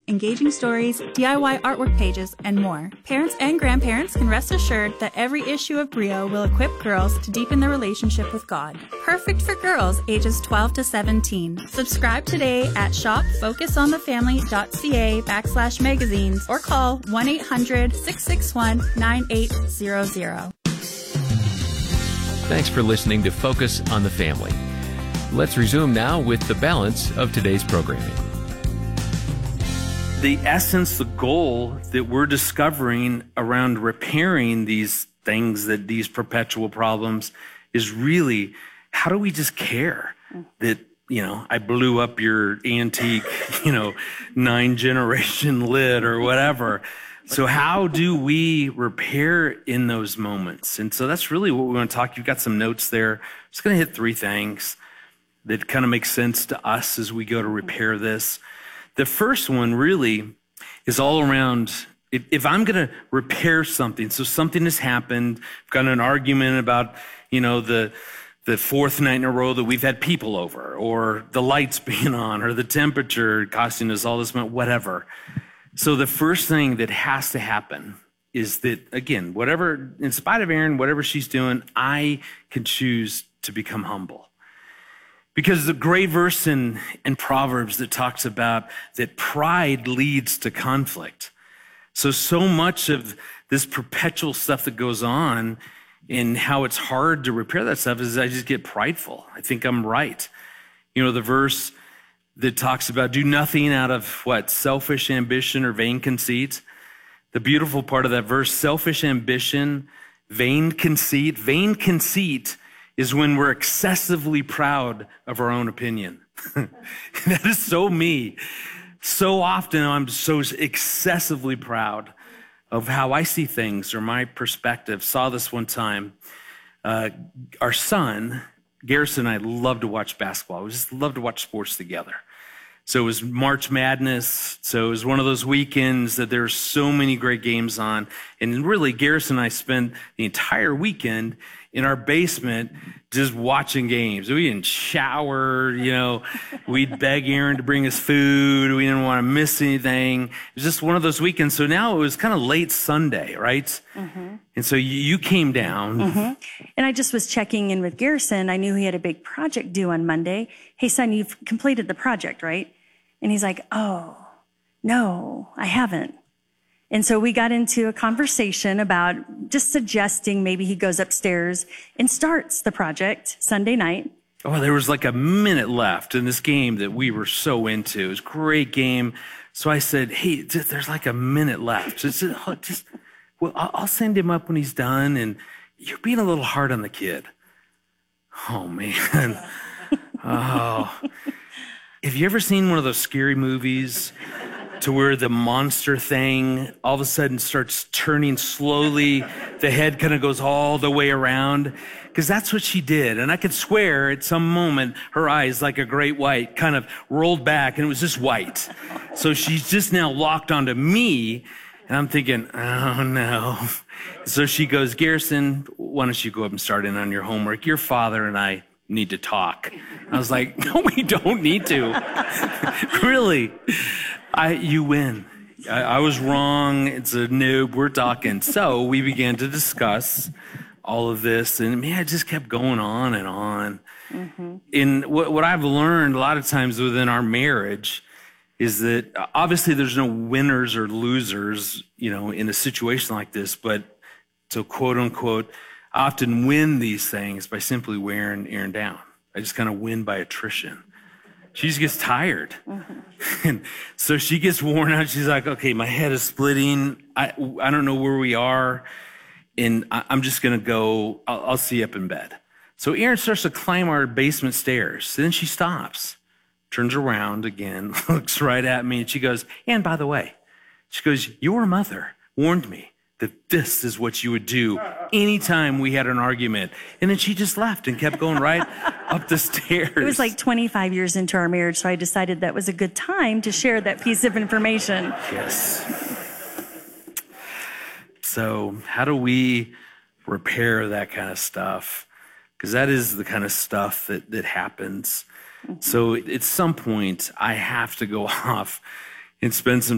engaging stories, DIY artwork pages, and more. Parents and grandparents can rest assured that every issue of Brio will equip girls to deepen their relationship with God. Perfect for girls ages 12 to 17. Subscribe today at shopfocusonthefamily.ca/magazines or call 1-800-661-9800. Thanks for listening to Focus on the Family. Let's resume now with the balance of today's programming. The essence, the goal that we're discovering around repairing these things, that these perpetual problems, is really, how do we just care that, I blew up your antique, 9-generation lid or whatever. So how do we repair in those moments? And so that's really what we're going to talk. You've got some notes there. I'm just going to hit 3 things that kind of make sense to us as we go to repair this. The first one really is all around, if I'm going to repair something, so something has happened, I've got an argument about, the 4th night in a row that we've had people over, or the lights being on, or the temperature costing us all this money, whatever. So the first thing that has to happen is that, again, whatever, in spite of Erin, whatever she's doing, I can choose to become humble. Because the great verse in Proverbs that talks about that pride leads to conflict. So much of this perpetual stuff that goes on and how it's hard to repair that stuff is I just get prideful. I think I'm right. The verse that talks about do nothing out of selfish ambition or vain conceit. The beautiful part of that verse, selfish ambition, vain conceit is when we're excessively proud of our own opinion. That is so me. So often I'm so excessively proud of how I see things or my perspective. Saw this one time. Our son, Garrison, and I love to watch basketball. We just love to watch sports together. So it was March Madness. So it was one of those weekends that there were so many great games on. And really, Garrison and I spent the entire weekend in our basement just watching games. We didn't shower, we'd beg Erin to bring us food. We didn't want to miss anything. It was just one of those weekends. So now it was kind of late Sunday, right? Mm-hmm. And so you came down. Mm-hmm. And I just was checking in with Garrison. I knew he had a big project due on Monday. Hey, son, you've completed the project, right? And he's like, oh, no, I haven't. And so we got into a conversation about just suggesting maybe he goes upstairs and starts the project Sunday night. Oh, there was like a minute left in this game that we were so into. It was a great game. So I said, hey, there's like a minute left. I'll send him up when he's done. And you're being a little hard on the kid. Oh, man. Oh. Have you ever seen one of those scary movies to where the monster thing all of a sudden starts turning slowly? The head kind of goes all the way around. Because that's what she did. And I could swear at some moment her eyes, like a great white, kind of rolled back and it was just white. So she's just now locked onto me. And I'm thinking, oh no. So she goes, Garrison, why don't you go up and start in on your homework? Your father and I need to talk. I was like, no, we don't need to. Really, you win. I was wrong. It's a noob. We're talking. So we began to discuss all of this, and man, it just kept going on and on. Mm-hmm. And what I've learned a lot of times within our marriage is that obviously there's no winners or losers, in a situation like this, but to quote unquote, I often win these things by simply wearing Erin down. I just kind of win by attrition. She just gets tired. Mm-hmm. And so she gets worn out. She's like, okay, my head is splitting. I don't know where we are. And I'm just going to go. I'll see you up in bed. So Erin starts to climb our basement stairs. Then she stops, turns around again, looks right at me. And she goes, and by the way, she goes, your mother warned me that this is what you would do anytime we had an argument. And then she just left and kept going right up the stairs. It was like 25 years into our marriage, so I decided that was a good time to share that piece of information. Yes. So how do we repair that kind of stuff? Because that is the kind of stuff that happens. Mm-hmm. So at some point, I have to go off and spend some